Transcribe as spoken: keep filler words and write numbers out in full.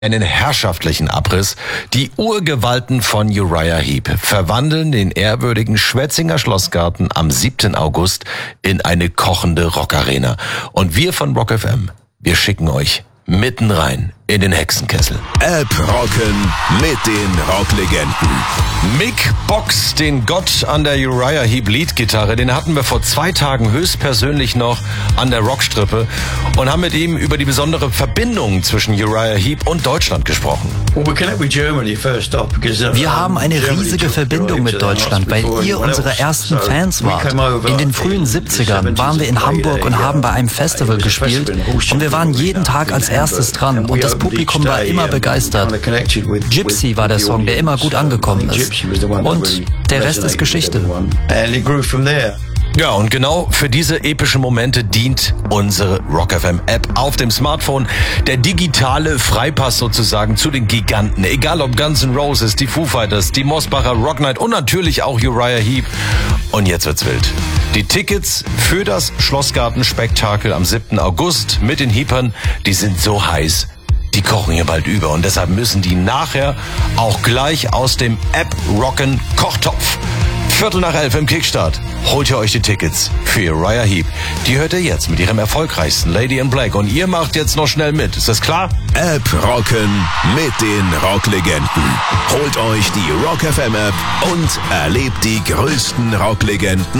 Einen herrschaftlichen Abriss. Die Urgewalten von Uriah Heep verwandeln den ehrwürdigen Schwetzinger Schlossgarten am siebten August in eine kochende Rockarena. Und wir von Rock F M, wir schicken euch mitten rein in den Hexenkessel. App rocken mit den Rocklegenden. Mick Box, den Gott an der Uriah Heep Leadgitarre, den hatten wir vor zwei Tagen höchstpersönlich noch an der Rockstrippe und haben mit ihm über die besondere Verbindung zwischen Uriah Heep und Deutschland gesprochen. Wir haben eine riesige Verbindung mit Deutschland, weil ihr unsere ersten Fans wart. In den frühen siebzigern waren wir in Hamburg und haben bei einem Festival gespielt und wir waren jeden Tag als erstes dran und das Publikum war immer begeistert. Gypsy war der Song, der immer gut angekommen ist. Und der Rest ist Geschichte. Ja, und genau für diese epischen Momente dient unsere Rock F M App auf dem Smartphone. Der digitale Freipass sozusagen zu den Giganten. Egal ob Guns N' Roses, die Foo Fighters, die Mosbacher Rock Night und natürlich auch Uriah Heep. Und jetzt wird's wild. Die Tickets für das Schlossgartenspektakel am siebten August mit den Heepern, die sind so heiß. Die kochen hier bald über und deshalb müssen die nachher auch gleich aus dem App-Rocken-Kochtopf. Viertel nach elf im Kickstart. Holt ihr euch die Tickets für Uriah Heep. Die hört ihr jetzt mit ihrem erfolgreichsten Lady in Black. Und ihr macht jetzt noch schnell mit. Ist das klar? App rocken mit den Rocklegenden. Holt euch die Rock F M App und erlebt die größten Rocklegenden